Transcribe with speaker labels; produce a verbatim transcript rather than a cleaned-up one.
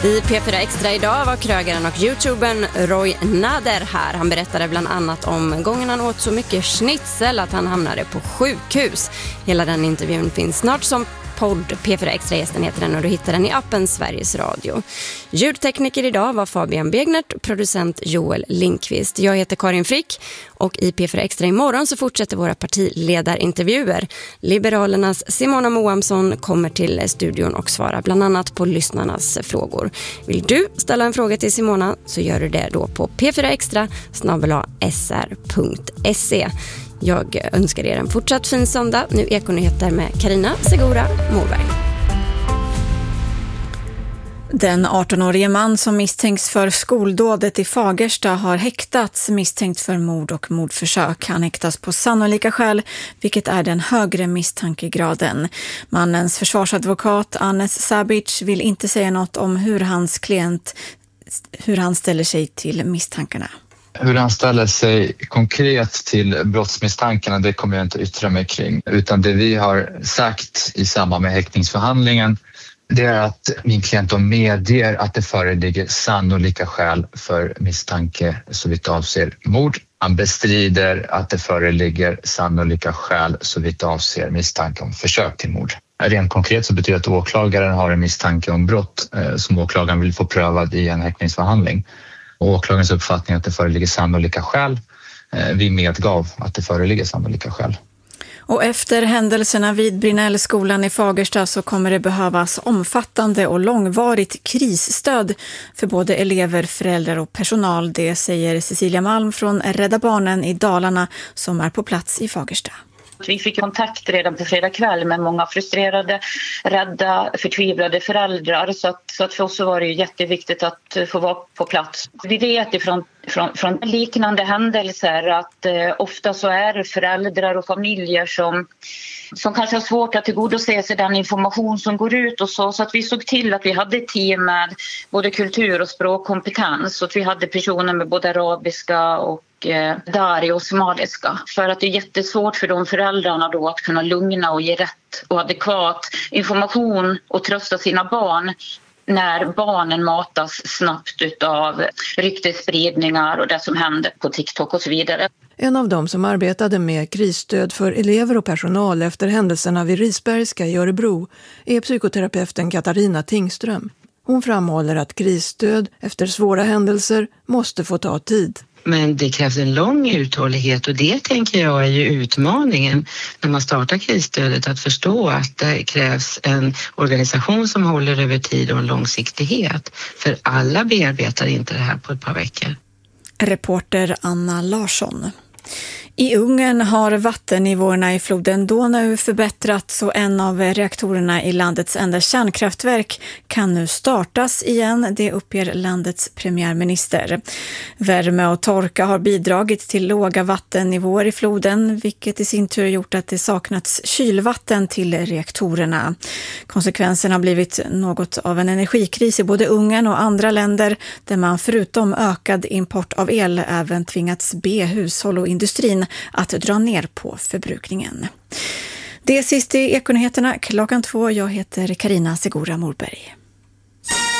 Speaker 1: I P fyra Extra idag var krögaren och youtubern Roy Nader här. Han berättade bland annat om gången han åt så mycket schnitzel att han hamnade på sjukhus. Hela den intervjun finns snart som podd. P fyra Extra-gästen heter den och du hittar den i appen Sveriges Radio. Ljudtekniker idag var Fabian Begnert, producent Joel Lindqvist. Jag heter Karin Frick och i P fyra Extra imorgon så fortsätter våra partiledarintervjuer. Liberalernas Simona Moamsson kommer till studion och svarar bland annat på lyssnarnas frågor. Vill du ställa en fråga till Simona så gör du det då på p fyra extra snabel-a s r punkt se. Jag önskar er en fortsatt fin söndag. Nu Ekonyheter med Carina Segura Morberg.
Speaker 2: Den arton-årige man som misstänks för skoldådet i Fagersta har häktats misstänkt för mord och mordförsök. Han häktas på sannolika skäl, vilket är den högre misstankegraden. Mannens försvarsadvokat Anes Sabic vill inte säga något om hur hans klient hur han ställer sig till misstankarna.
Speaker 3: Hur han ställer sig konkret till brottsmisstankarna, det kommer jag inte yttra mig kring. Utan det vi har sagt i samband med häktningsförhandlingen, det är att min klient då medger att det föreligger sannolika skäl för misstanke så vitt avser mord. Han bestrider att det föreligger sannolika skäl så vitt avser misstanke om försök till mord. Rent konkret så betyder det att åklagaren har en misstanke om brott eh, som åklagaren vill få prövad i en häktningsförhandling. Och åklagarens uppfattning att det föreligger sannolika skäl. Vi medgav att det föreligger sannolika skäl.
Speaker 2: Och efter händelserna vid Brinellskolan i Fagersta så kommer det behövas omfattande och långvarigt krisstöd för både elever, föräldrar och personal. Det säger Cecilia Malm från Rädda Barnen i Dalarna som är på plats i Fagersta.
Speaker 4: Vi fick kontakt redan på fredag kväll med många frustrerade, rädda, förtvivlade föräldrar. Så att, så att för oss så var det ju jätteviktigt att få vara på plats. Vi vet ifrån från, från liknande händelser att eh, ofta så är det föräldrar och familjer som, som kanske har svårt att tillgodose sig den information som går ut och så. Så att vi såg till att vi hade ett team med både kultur- och språkkompetens. Så att vi hade personer med både arabiska och dari och somaliska. För att det är jättesvårt för de föräldrarna då att kunna lugna och ge rätt och adekvat information och trösta sina barn när barnen matas snabbt utav ryktesspridningar och det som händer på TikTok och så vidare.
Speaker 5: En av dem som arbetade med krisstöd för elever och personal efter händelserna vid Risbergska i Örebro är psykoterapeuten Katarina Tingström. Hon framhåller att krisstöd efter svåra händelser måste få ta tid.
Speaker 6: Men det krävs en lång uthållighet och det tänker jag är ju utmaningen när man startar krisstödet, att förstå att det krävs en organisation som håller över tid och en långsiktighet. För alla bearbetar inte det här på ett par veckor.
Speaker 2: Reporter Anna Larsson. I Ungern har vattennivåerna i floden Donau förbättrats och en av reaktorerna i landets enda kärnkraftverk kan nu startas igen, det uppger landets premiärminister. Värme och torka har bidragit till låga vattennivåer i floden, vilket i sin tur gjort att det saknats kylvatten till reaktorerna. Konsekvensen har blivit något av en energikris i både Ungern och andra länder där man förutom ökad import av el även tvingats be hushåll och industrin att dra ner på förbrukningen. Det är sist i Ekonyheterna klockan två. Jag heter Carina Segura Morberg.